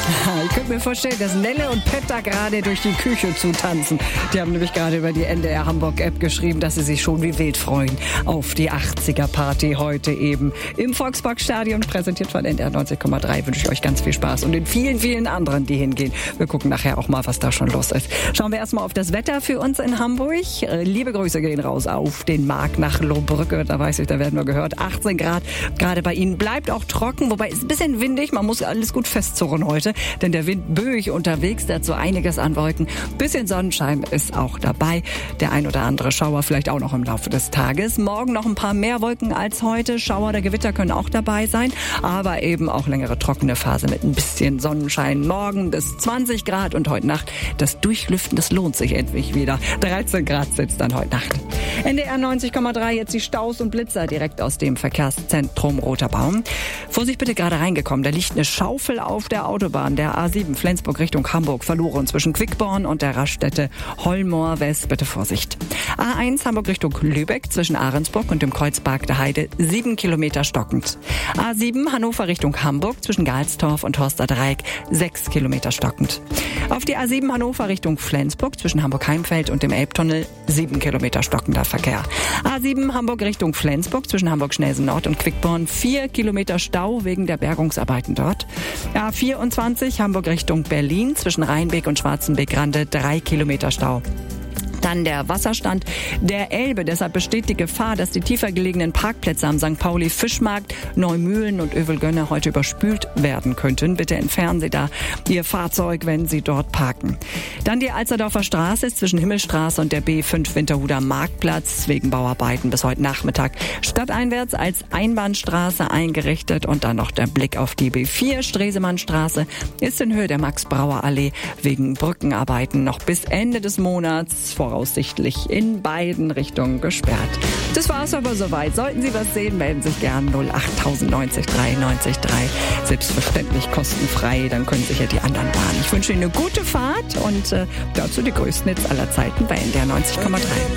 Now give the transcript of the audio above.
Ich könnte mir vorstellen, dass Nelle und Pet da gerade durch die Küche zutanzen. Die haben nämlich gerade über die NDR Hamburg-App geschrieben, dass sie sich schon wie wild freuen auf die 80er-Party heute eben im Volksparkstadion, präsentiert von NDR 90,3. Wünsche ich euch ganz viel Spaß und den vielen, vielen anderen, die hingehen. Wir gucken nachher auch mal, was da schon los ist. Schauen wir erstmal auf das Wetter für uns in Hamburg. Liebe Grüße gehen raus auf den Markt nach Lohbrücke. Da weiß ich, da werden wir gehört. 18 Grad gerade bei Ihnen. Bleibt auch trocken, wobei es ein bisschen windig. Man muss alles gut festzurren heute, denn der Wind böig unterwegs. Dazu einiges an Wolken. Bisschen Sonnenschein ist auch dabei. Der ein oder andere Schauer vielleicht auch noch im Laufe des Tages. Morgen noch ein paar mehr Wolken als heute. Schauer oder Gewitter können auch dabei sein, aber eben auch längere trockene Phase mit ein bisschen Sonnenschein. Morgen bis 20 Grad und heute Nacht das Durchlüften, das lohnt sich endlich wieder. 13 Grad sitzt dann heute Nacht. NDR 90,3, jetzt die Staus und Blitzer direkt aus dem Verkehrszentrum Roter Baum. Vorsicht bitte, gerade reingekommen. Da liegt eine Schaufel auf der Autobahn, der A7 Flensburg Richtung Hamburg, verloren zwischen Quickborn und der Raststätte Hollmoor West. Bitte Vorsicht. A1 Hamburg Richtung Lübeck zwischen Ahrensburg und dem Kreuzberg der Heide 7 Kilometer stockend. A7 Hannover Richtung Hamburg zwischen Galstorf und Horster Dreieck 6 Kilometer stockend. Auf die A7 Hannover Richtung Flensburg zwischen Hamburg-Heimfeld und dem Elbtunnel 7 Kilometer stockender Verkehr. A7 Hamburg Richtung Flensburg zwischen Hamburg-Schnelsen Nord und Quickborn 4 Kilometer Stau wegen der Bergungsarbeiten dort. A24 Hamburg Richtung Berlin zwischen Rheinbeek und Schwarzenbeek-Rande 3 Kilometer Stau. Dann der Wasserstand der Elbe. Deshalb besteht die Gefahr, dass die tiefer gelegenen Parkplätze am St. Pauli Fischmarkt, Neumühlen und Övelgönne heute überspült werden könnten. Bitte entfernen Sie da Ihr Fahrzeug, wenn Sie dort parken. Dann die Alsterdorfer Straße ist zwischen Himmelstraße und der B5 Winterhuder Marktplatz wegen Bauarbeiten bis heute Nachmittag stadteinwärts als Einbahnstraße eingerichtet. Und dann noch der Blick auf die B4 Stresemannstraße ist in Höhe der Max-Brauer-Allee wegen Brückenarbeiten noch bis Ende des Monats voraussichtlich in beiden Richtungen gesperrt. Das war's aber soweit. Sollten Sie was sehen, melden Sie sich gern 08090 93 3. Selbstverständlich kostenfrei, dann können sich ja die anderen warnen. Ich wünsche Ihnen eine gute Fahrt und dazu die größten Hits aller Zeiten bei NDR 90,3.